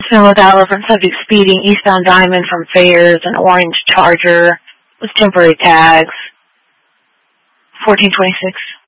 And without reference, subject speeding, eastbound Diamond from Fairs, an orange Charger with temporary tags. 1426.